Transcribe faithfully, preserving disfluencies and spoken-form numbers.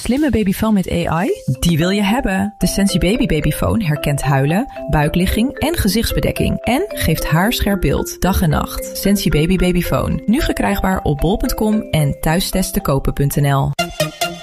slimme babyfoon met A I? Die wil je hebben. De Sensi Baby Babyfoon herkent huilen, buikligging en gezichtsbedekking. En geeft haarscherp beeld, dag en nacht. Sensi Baby Babyfoon. Nu verkrijgbaar op bol punt com en thuistesten kopen punt n l.